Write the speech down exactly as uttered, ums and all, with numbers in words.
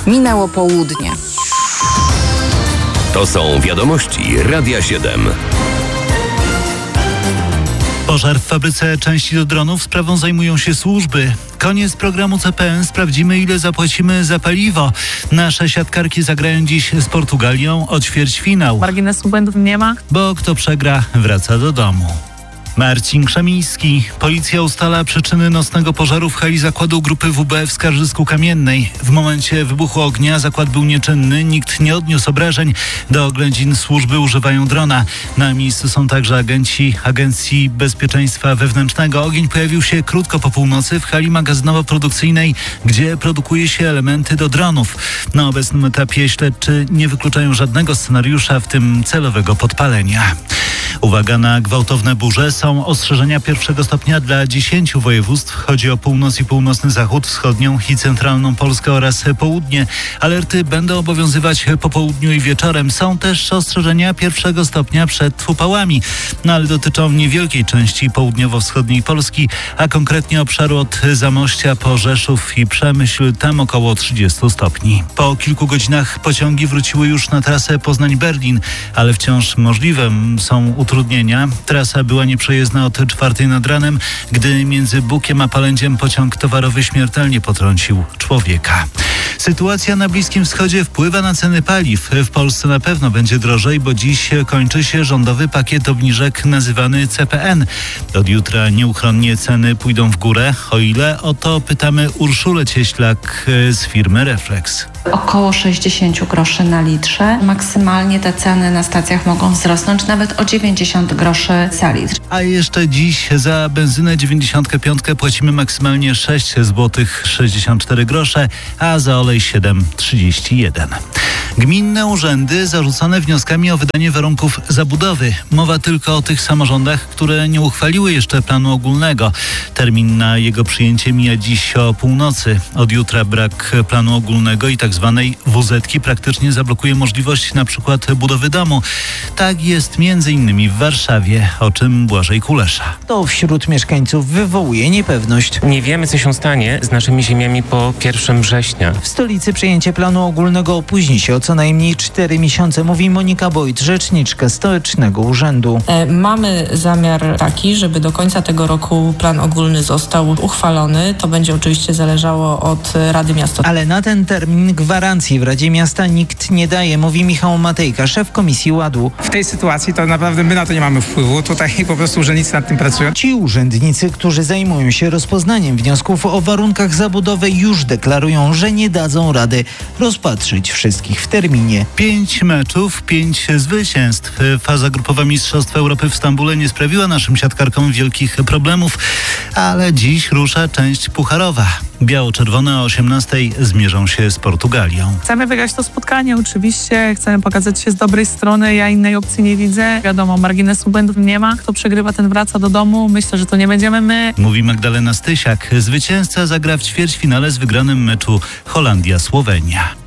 Minęło południe. To są wiadomości Radia siedem. Pożar w fabryce części do dronów. Sprawą zajmują się służby. Koniec programu C P N. Sprawdzimy, ile zapłacimy za paliwo. Nasze siatkarki zagrają dziś z Portugalią o ćwierćfinał. Marginesu błędów nie ma. Bo kto przegra, wraca do domu. Marcin Krzemiński. Policja ustala przyczyny nocnego pożaru w hali zakładu grupy W B w Skarżysku-Kamiennej. W momencie wybuchu ognia zakład był nieczynny, nikt nie odniósł obrażeń. Do oględzin służby używają drona. Na miejscu są także agenci Agencji Bezpieczeństwa Wewnętrznego. Ogień pojawił się krótko po północy w hali magazynowo-produkcyjnej, gdzie produkuje się elementy do dronów. Na obecnym etapie śledczy nie wykluczają żadnego scenariusza, w tym celowego podpalenia. Uwaga na gwałtowne burze. Są ostrzeżenia pierwszego stopnia dla dziesięciu województw. Chodzi o północ i północny zachód, wschodnią i centralną Polskę oraz południe. Alerty będą obowiązywać po południu i wieczorem. Są też ostrzeżenia pierwszego stopnia przed upałami, no ale dotyczą niewielkiej części południowo-wschodniej Polski, a konkretnie obszaru od Zamościa po Rzeszów i Przemyśl, tam około trzydziestu stopni. Po kilku godzinach pociągi wróciły już na trasę Poznań-Berlin, ale wciąż możliwe są utrudnienia. Trasa była nieprzejezdna od czwartej nad ranem, gdy między Bukiem a Palędziem pociąg towarowy śmiertelnie potrącił człowieka. Sytuacja na Bliskim Wschodzie wpływa na ceny paliw. W Polsce na pewno będzie drożej, bo dziś kończy się rządowy pakiet obniżek nazywany C P N. Od jutra nieuchronnie ceny pójdą w górę. O ile? O to pytamy Urszulę Cieślak z firmy Reflex. Około sześćdziesiąt groszy na litrze. Maksymalnie te ceny na stacjach mogą wzrosnąć nawet o dziewięćdziesiąt groszy za litr. A jeszcze dziś za benzynę dziewięćdziesiąt pięć płacimy maksymalnie sześć złotych sześćdziesiąt cztery grosze, a za olej siedem złotych trzydzieści jeden. Gminne urzędy zarzucone wnioskami o wydanie warunków zabudowy. Mowa tylko o tych samorządach, które nie uchwaliły jeszcze planu ogólnego. Termin na jego przyjęcie mija dziś o północy. Od jutra brak planu ogólnego i tak zwanej W Z-ki praktycznie zablokuje możliwość na przykład budowy domu. Tak jest między innymi w Warszawie, o czym Błażej Kulesza. To wśród mieszkańców wywołuje niepewność. Nie wiemy, co się stanie z naszymi ziemiami po pierwszego września. W stolicy przyjęcie planu ogólnego opóźni się o co najmniej cztery miesiące, mówi Monika Bojt, rzeczniczka Stołecznego Urzędu. E, mamy zamiar taki, żeby do końca tego roku plan ogólny został uchwalony. To będzie oczywiście zależało od Rady Miasta. Ale na ten termin gwarancji w Radzie Miasta nikt nie daje, mówi Michał Matejka, szef Komisji Ładu. W tej sytuacji to naprawdę my na to nie mamy wpływu. Tutaj po prostu urzędnicy nad tym pracują. Ci urzędnicy, którzy zajmują się rozpoznaniem wniosków o warunkach zabudowy, już deklarują, że nie dadzą rady rozpatrzyć wszystkich w terminie. Pięć meczów, pięć zwycięstw. Faza grupowa Mistrzostw Europy w Stambule nie sprawiła naszym siatkarkom wielkich problemów, ale dziś rusza część pucharowa. Biało-czerwone o osiemnastej zmierzą się z Portugalią. Chcemy wygrać to spotkanie, oczywiście. Chcemy pokazać się z dobrej strony. Ja innej opcji nie widzę. Wiadomo, marginesu błędów nie ma. Kto przegrywa, ten wraca do domu. Myślę, że to nie będziemy my. Mówi Magdalena Stysiak. Zwycięzca zagra w ćwierćfinale z wygranym meczu Holandia-Słowenia.